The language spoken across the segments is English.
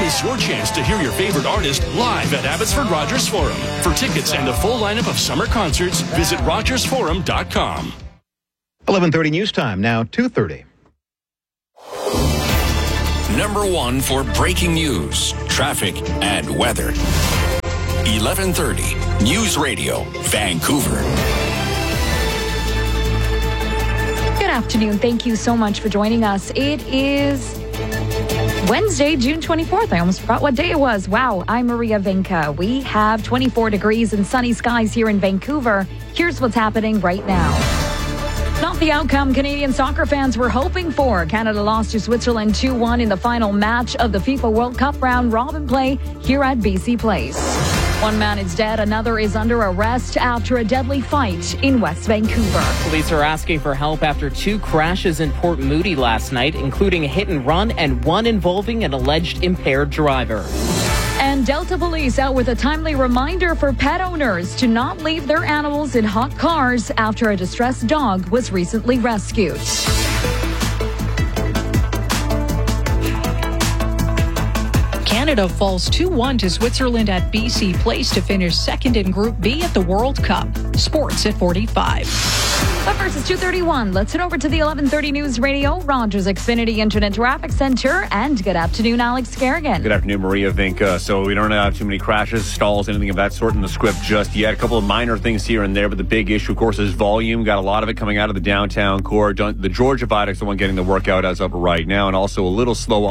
miss your chance to hear your favorite artist live at Abbotsford Rogers Forum. For tickets and a full lineup of summer concerts, visit rogersforum.com. 11:30 news time, now 2:30. Number one for breaking news, traffic, and weather. 11:30 News Radio, Vancouver. Good afternoon. Thank you so much for joining us. It is Wednesday, June 24th. I almost forgot what day it was. Wow, I'm Maria Vinca. We have 24 degrees and sunny skies here in Vancouver. Here's what's happening right now. Not the outcome Canadian soccer fans were hoping for. Canada lost to Switzerland 2-1 in the final match of the FIFA World Cup round robin play here at BC Place. One man is dead, another is under arrest after a deadly fight in West Vancouver. Police are asking for help after two crashes in Port Moody last night, including a hit and run and one involving an alleged impaired driver. And Delta Police out with a timely reminder for pet owners to not leave their animals in hot cars after a distressed dog was recently rescued. Canada falls 2-1 to Switzerland at BC Place to finish second in Group B at the World Cup. Sports at 45. But first, it's 2:31. Let's head over to the 11:30 News Radio, Rogers Xfinity Internet Traffic Center. And good afternoon, Alex Kerrigan. Good afternoon, Maria Vinca. So we don't have too many crashes, stalls, anything of that sort in the script just yet. A couple of minor things here and there, but the big issue, of course, is volume. Got a lot of it coming out of the downtown core. The Georgia Viaduct's the one getting the work out as of right now, and also a little slow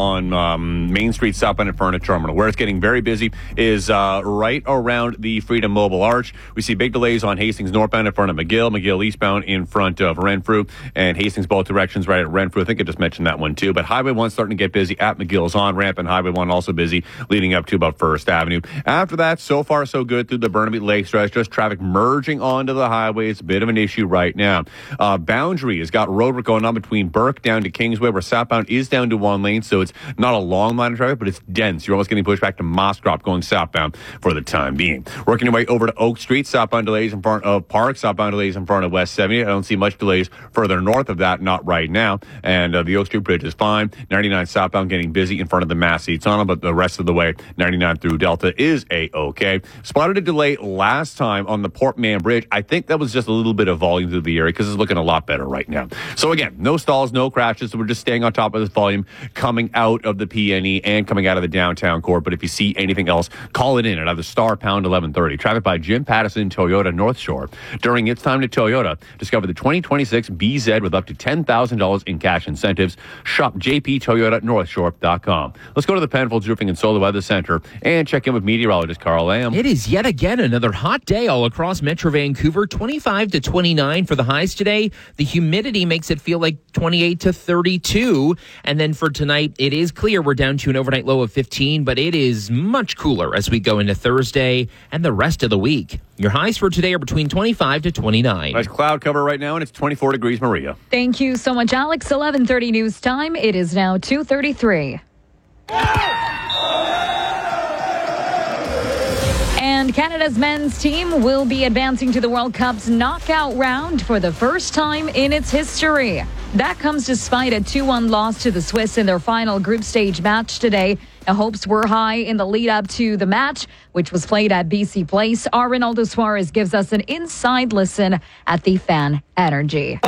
on Main Street southbound in front of Terminal. Where it's getting very busy is right around the Freedom Mobile Arch. We see big delays on Hastings northbound in front of McGill eastbound in front of Renfrew, and Hastings both directions right at Renfrew. I think I just mentioned that one too. But Highway 1 starting to get busy at McGill's on-ramp, and Highway 1 also busy leading up to about First Avenue. After that, so far so good through the Burnaby Lake stretch. Just traffic merging onto the highway. It's a bit of an issue right now. Boundary has got roadwork going on between Burke down to Kingsway, where southbound is down to one lane, so it's not a long line of traffic, but it's dense. You're almost getting pushed back to Mosscrop going southbound for the time being. Working your way over to Oak Street, southbound delays in front of Park, southbound delays in front of West 70. I don't see much delays further north of that, not right now. And the Oak Street Bridge is fine. 99 southbound getting busy in front of the Massey Tunnel, but the rest of the way, 99 through Delta is A-OK. Spotted a delay last time on the Port Mann Bridge. I think that was just a little bit of volume through the area because it's looking a lot better right now. So again, no stalls, no crashes. So we're just staying on top of this volume coming out of the PNE and coming out of the downtown core. But if you see anything else, call it in at either star pound 1130. Traffic by Jim Pattison Toyota North Shore. During its time to Toyota, discover the 2026 BZ with up to $10,000 in cash incentives. Shop jptoyotanorthshore.com. Let's go to the Penfolds Roofing and Solar Weather Center and check in with meteorologist Carl Lamb. It is yet again another hot day all across Metro Vancouver. 25 to 29 for the highs today. The humidity makes it feel like 28 to 32. And then for tonight, it is clear we're down to an overnight low of 15, but it is much cooler as we go into Thursday and the rest of the week. Your highs for today are between 25 to 29. Nice cloud cover right now, and it's 24 degrees, Maria. Thank you so much, Alex. 11:30 news time. It is now 2:33. And Canada's men's team will be advancing to the World Cup's knockout round for the first time in its history. That comes despite a 2-1 loss to the Swiss in their final group stage match today. The hopes were high in the lead up to the match, which was played at BC Place. Our Ronaldo Suarez gives us an inside listen at the Fan Energy.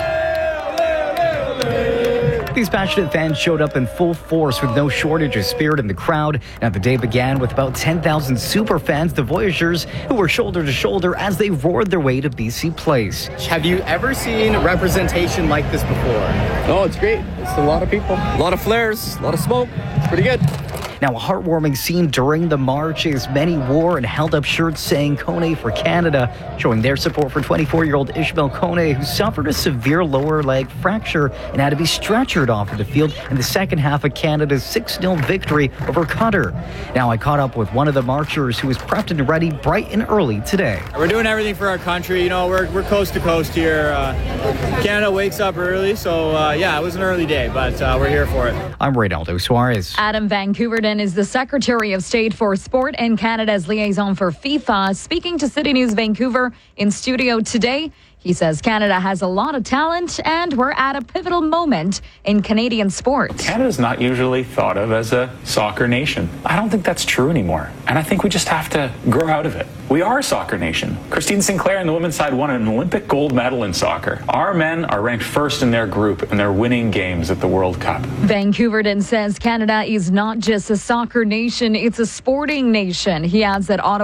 These passionate fans showed up in full force with no shortage of spirit in the crowd. Now, the day began with about 10,000 super fans, the Voyageurs, who were shoulder to shoulder as they roared their way to BC Place. Have you ever seen representation like this before? Oh, it's great. It's a lot of people, a lot of flares, a lot of smoke. It's pretty good. Now, a heartwarming scene during the march as many wore and held up shirts saying Kone for Canada, showing their support for 24-year-old Ishmael Kone, who suffered a severe lower leg fracture and had to be stretchered off of the field in the second half of Canada's 6-0 victory over Qatar. Now, I caught up with one of the marchers who was prepped and ready bright and early today. We're doing everything for our country. You know, we're coast to coast here. Canada wakes up early, so yeah, it was an early day, but we're here for it. I'm Ronaldo Suarez. Adam Van Couverden is the Secretary of State for Sport and Canada's liaison for FIFA. Speaking to City News Vancouver in studio today, He says Canada has a lot of talent and we're at a pivotal moment in Canadian sports. Canada's not usually thought of as a soccer nation. I don't think that's true anymore. And I think we just have to grow out of it. We are a soccer nation. Christine Sinclair and the women's side won an Olympic gold medal in soccer. Our men are ranked first in their group and they're winning games at the World Cup. Vancouverden says Canada is not just a soccer nation, it's a sporting nation. He adds that Ottawa